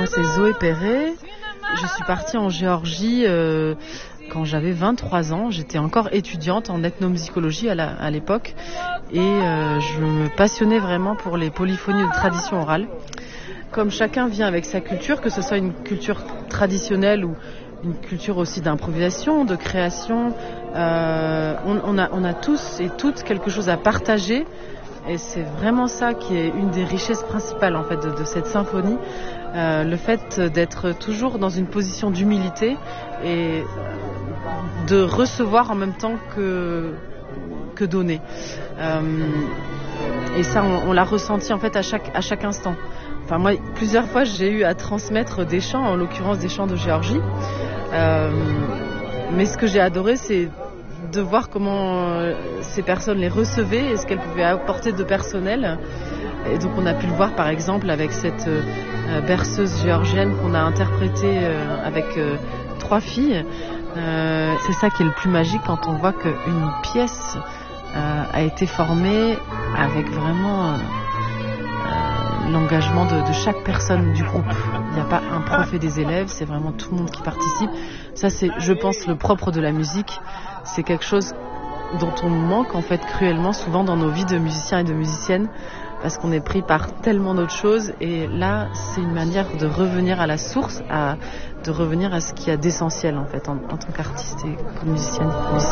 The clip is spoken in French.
Moi, c'est Zoé Perret. Je suis partie en Géorgie quand j'avais 23 ans. J'étais encore étudiante en ethnomusicologie à l'époque. Et je me passionnais vraiment pour les polyphonies de tradition orale. Comme chacun vient avec sa culture, que ce soit une culture traditionnelle ou une culture aussi d'improvisation, de création, on a tous et toutes quelque chose à partager. Et c'est vraiment ça qui est une des richesses principales en fait de cette symphonie, le fait d'être toujours dans une position d'humilité et de recevoir en même temps que donner. Et ça, on l'a ressenti en fait à chaque instant. Enfin, moi, plusieurs fois, j'ai eu à transmettre des chants, en l'occurrence des chants de Géorgie. Mais ce que j'ai adoré, c'est de voir comment ces personnes les recevaient et ce qu'elles pouvaient apporter de personnel. Et donc, on a pu le voir, par exemple, avec cette berceuse géorgienne qu'on a interprétée avec 3 filles. C'est ça qui est le plus magique quand on voit qu'une pièce a été formée avec vraiment l'engagement de chaque personne du groupe. Il n'y a pas un prof et des élèves, c'est vraiment tout le monde qui participe. Ça, c'est, je pense, le propre de la musique. C'est quelque chose dont on manque en fait cruellement souvent dans nos vies de musiciens et de musiciennes, parce qu'on est pris par tellement d'autres choses. Et là, c'est une manière de revenir à la source, de revenir à ce qu'il y a d'essentiel en fait en tant qu'artiste et comme musicienne.